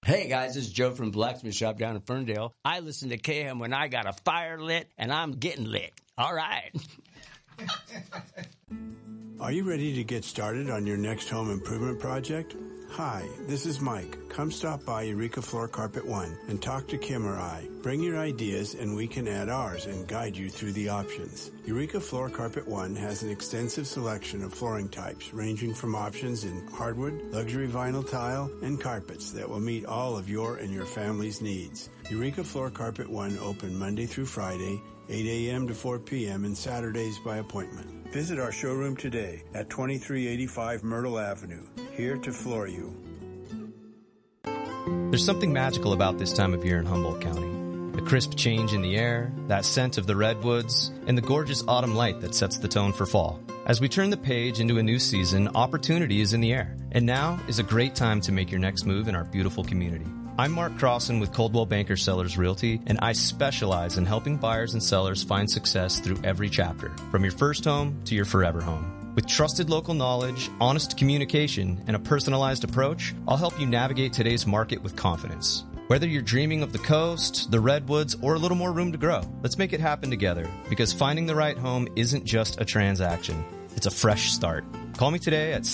Hey guys, this is Joe from Blacksmith Shop down in Ferndale. I listen to KM when I got a fire lit and I'm getting lit. All right. Are you ready to get started on your next home improvement project? Hi, this is Mike. Come stop by Eureka Floor Carpet One and talk to Kim or I. Bring your ideas and we can add ours and guide you through the options. Eureka Floor Carpet One has an extensive selection of flooring types ranging from options in hardwood, luxury vinyl tile, and carpets that will meet all of your and your family's needs. Eureka Floor Carpet One open Monday through Friday, 8 a.m. to 4 p.m. and Saturdays by appointment. Visit our showroom today at 2385 Myrtle Avenue, here to floor you. There's something magical about this time of year in Humboldt County. The crisp change in the air, that scent of the redwoods, and the gorgeous autumn light that sets the tone for fall. As we turn the page into a new season, opportunity is in the air. And now is a great time to make your next move in our beautiful community. I'm Mark Crossan with Coldwell Banker Sellers Realty, and I specialize in helping buyers and sellers find success through every chapter, from your first home to your forever home. With trusted local knowledge, honest communication, and a personalized approach, I'll help you navigate today's market with confidence. Whether you're dreaming of the coast, the redwoods, or a little more room to grow, let's make it happen together, because finding the right home isn't just a transaction. It's a fresh start. Call me today at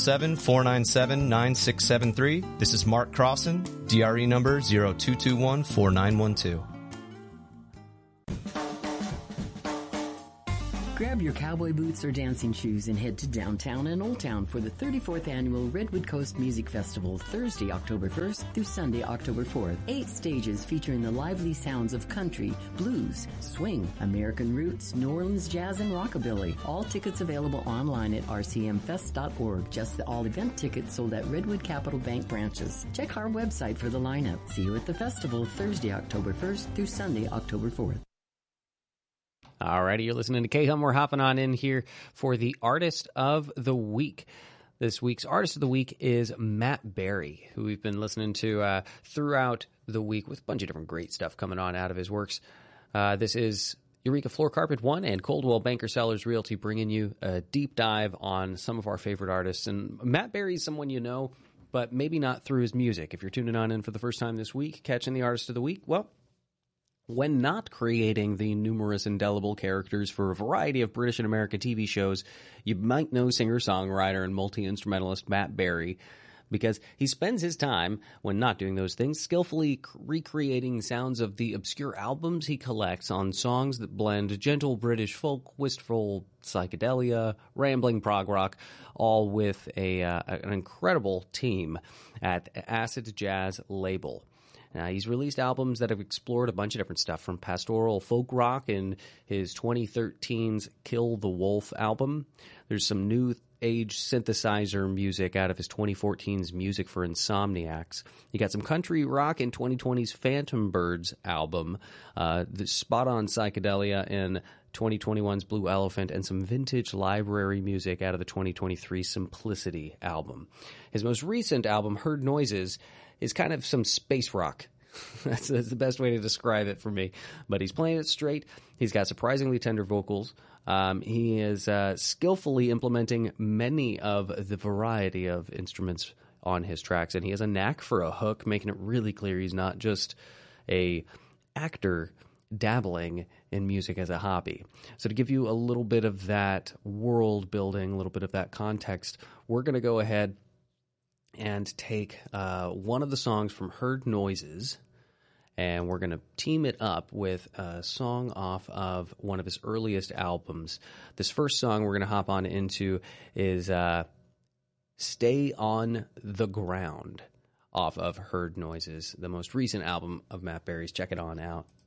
707-497-9673. This is Mark Crossan, DRE number 0221-4912. Grab your cowboy boots or dancing shoes and head to downtown and Old Town for the 34th Annual Redwood Coast Music Festival, Thursday, October 1st through Sunday, October 4th. 8 stages featuring the lively sounds of country, blues, swing, American roots, New Orleans jazz, and rockabilly. All tickets available online at rcmfest.org. Just the all-event tickets sold at Redwood Capital Bank branches. Check our website for the lineup. See you at the festival, Thursday, October 1st through Sunday, October 4th. Alrighty, you're listening to K-Hum. We're hopping on in here for the Artist of the Week. This week's Artist of the Week is Matt Berry, who we've been listening to throughout the week with a bunch of different great stuff coming on out of his works. This is Eureka Floor Carpet One and Coldwell Banker Sellers Realty bringing you a deep dive on some of our favorite artists. And Matt Berry's someone you know, but maybe not through his music. If you're tuning on in for the first time this week, catching the Artist of the Week, well, when not creating the numerous indelible characters for a variety of British and American TV shows, you might know singer-songwriter and multi-instrumentalist Matt Berry, because he spends his time, when not doing those things, skillfully recreating sounds of the obscure albums he collects on songs that blend gentle British folk, wistful psychedelia, rambling prog rock, all with an incredible team at Acid Jazz label. He's released albums that have explored a bunch of different stuff, from pastoral folk rock in his 2013's Kill the Wolf album. There's some new age synthesizer music out of his 2014's Music for Insomniacs. You got some country rock in 2020's Phantom Birds album, the spot-on psychedelia in 2021's Blue Elephant, and some vintage library music out of the 2023 Simplicity album. His most recent album, Heard Noises, is kind of some space rock. That's the best way to describe it for me. But he's playing it straight. He's got surprisingly tender vocals. He is skillfully implementing many of the variety of instruments on his tracks, and he has a knack for a hook, making it really clear he's not just a actor dabbling in music as a hobby. So to give you a little bit of that world building, a little bit of that context, we're going to go ahead and take one of the songs from Heard Noises, and we're going to team it up with a song off of one of his earliest albums. This first song we're going to hop on into is Stay on the Ground, off of Heard Noises, the most recent album of Matt Berry's. Check it on out.